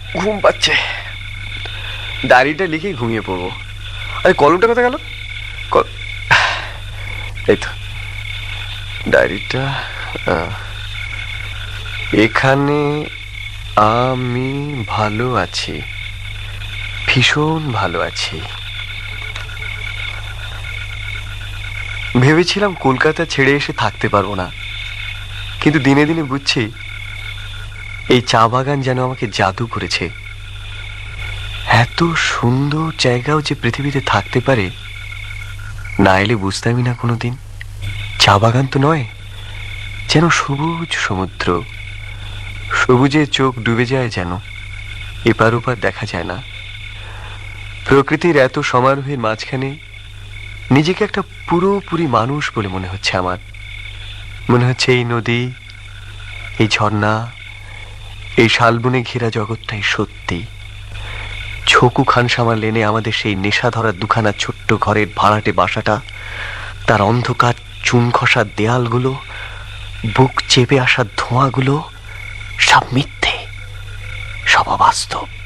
ঘুম পাচ্ছে, ডায়েরিটা লিখে ঘুমিয়ে পড়বো। আরে কলমটা কোথায় গেল? এই তো ডায়েরিটা। এখানে আমি ভালো আছি, ভীষণ ভালো আছি। ভেবেছিলাম কলকাতা ছেড়ে এসে থাকতে পারবো না, কিন্তু দিনে দিনে বুঝছি এই চা বাগান যেন আমাকে জাদু করেছে। এত সুন্দর জায়গাও যে পৃথিবীতে থাকতে পারে, না এলে বুঝতামই না কোনোদিন। চা বাগান তো নয়, যেন সবুজ সমুদ্র, সবুজে চোখ ডুবে যায়, যেন এপার ওপার দেখা যায় না। প্রকৃতির এত সমারোহের মাঝখানে নিজেকে একটা পুরোপুরি মানুষ বলে মনে হচ্ছে আমার। মনে হচ্ছে এই নদী, এই ঝর্ণা, এই শালবনে ঘেরা জগৎটাই সত্যি। ছকু খানসামা লেনে আমাদের সেই নেশা ধরা দুখানা ছোট্ট ঘরের ভাড়াটে বাসাটা, তার অন্ধকার চুন খসা দেয়ালগুলো, বুক চেপে আসা ধোঁয়াগুলো, সব মিথ্যে, সব অবাস্তব।